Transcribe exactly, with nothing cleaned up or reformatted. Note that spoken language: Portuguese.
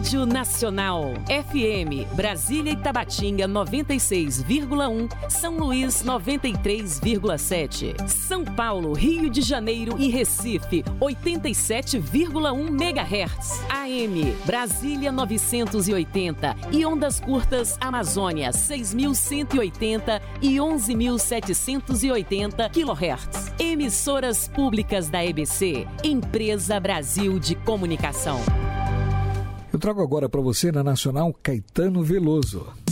Rádio Nacional. F M, Brasília e Tabatinga noventa e seis vírgula um, São Luís noventa e três vírgula sete, São Paulo, Rio de Janeiro e Recife oitenta e sete vírgula um megahertz. A M, Brasília novecentos e oitenta e ondas curtas Amazônia seis mil cento e oitenta e onze mil setecentos e oitenta quilohertz. Emissoras públicas da E B C, Empresa Brasil de Comunicação. Eu trago agora para você na Nacional Caetano Veloso.